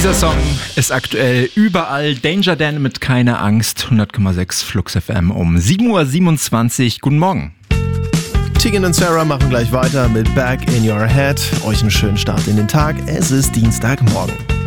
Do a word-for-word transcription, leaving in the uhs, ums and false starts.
Dieser Song ist aktuell überall. Danger Dan mit Keine Angst. hundert Komma sechs Flux F M um sieben Uhr siebenundzwanzig. Guten Morgen. Tegan und Sarah machen gleich weiter mit Back in Your Head. Euch einen schönen Start in den Tag. Es ist Dienstagmorgen.